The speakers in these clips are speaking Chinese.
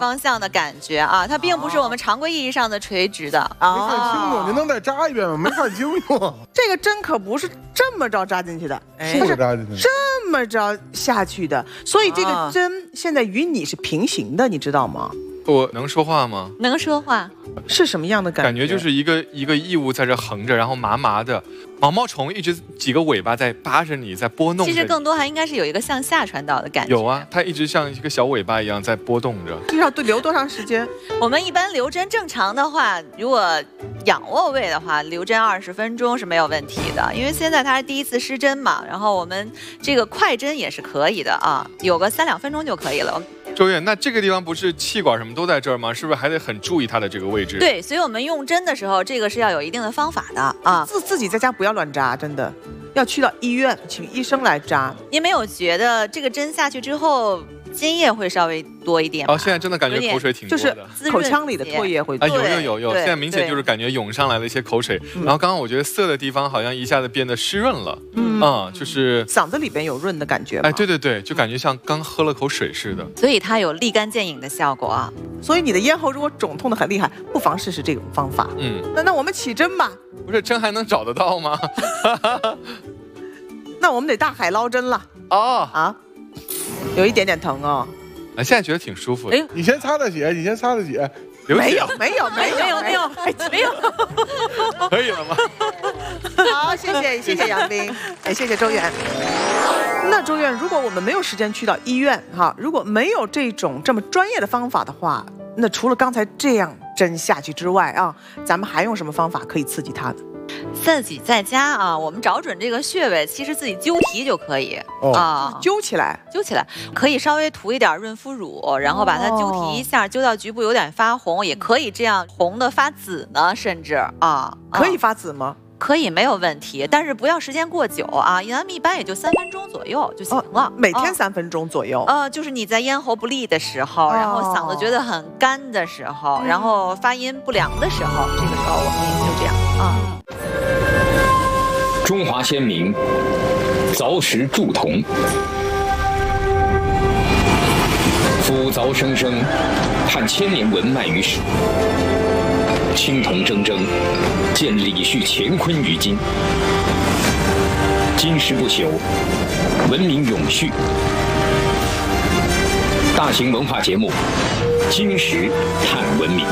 方向的感觉啊，它并不是我们常规意义上的垂直的。 没看清楚，您能再扎一遍吗？没看清楚。 这个针可不是这么着扎进去的， 是扎进去， 这么着下去的，所以这个针现在与你是平行的，你知道吗？ 我能说话吗？ 能说话。 是什么样的感觉？ 感觉就是一个异物在这横着，然后麻麻的，毛毛虫一直几个尾巴在扒着你，在拨弄着你。 其实更多还应该是有一个向下传导的感觉。 有啊，它一直像一个小尾巴一样在波动着。 这要留多长时间？ 我们一般留针正常的话，如果仰卧位的话，留针20分钟是没有问题的。因为现在它是第一次施针嘛，然后我们这个快针也是可以的啊，有个3-2分钟就可以了。 周院，那这个地方不是气管什么都在这儿吗？是不是还得很注意它的这个位置？ 对，所以我们用针的时候，这个是要有一定的方法的啊。 自己在家不要乱扎，真的要去到医院请医生来扎。 您没有觉得这个针下去之后，津液会稍微多一点吗？ 哦，现在真的感觉口水挺多的， 就是口腔里的唾液会多。 有，现在明显就是感觉涌上来了一些口水。然后刚刚我觉得涩的地方好像一下子变得湿润了，就是嗓子里边有润的感觉。 哎，对，就感觉像刚喝了口水似的。 所以它有立竿见影的效果啊。 所以你的咽喉如果肿痛的很厉害，不妨试试这种方法。那我们起针吧。 不是针还能找得到吗？ 那我们得大海捞针了。有一点点疼哦。 哎，现在觉得挺舒服的。 你先擦的血， 没有， 可以了吗？ 好，谢谢杨斌，也谢谢周院。那周院，如果我们没有时间去到医院如果没有这种这么专业的方法的话，那除了刚才这样针下去之外咱们还用什么方法可以刺激它呢？ 自己在家我们找准这个穴位，其实自己揪皮就可以揪起来， 可以稍微涂一点润肤乳，然后把它揪皮一下，揪到局部有点发红，也可以这样红的发紫呢，甚至可以发紫吗？ 可以，没有问题，但是不要时间过久咱们一般也就3分钟左右就行了。 每天3分钟左右。 就是你在咽喉不利的时候，然后嗓子觉得很干的时候，然后发音不良的时候，这个时候我们也就这样中华先民凿石铸铜，夫凿生生，探千年文脉于史。青铜铮铮，见李旭乾坤于今。金石不朽，文明永续。大型文化节目《金石探文明》。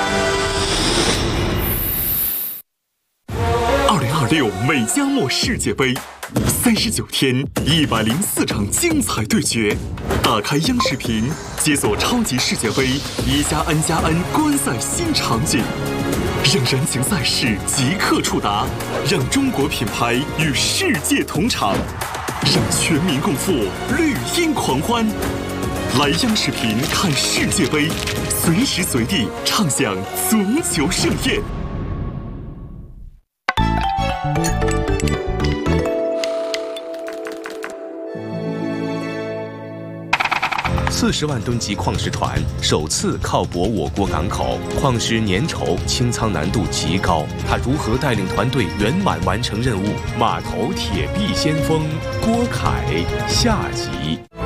2026美加墨世界杯，39天，104场精彩对决。打开央视频，解锁超级世界杯1+N+N 观赛新场景，让燃情赛事即刻触达，让中国品牌与世界同场，让全民共赴绿茵狂欢。来央视频看世界杯，随时随地畅享足球盛宴。 40万吨级矿石船首次靠泊我国港口，矿石粘稠，清仓难度极高。他如何带领团队圆满完成任务？码头铁臂先锋郭凯下集。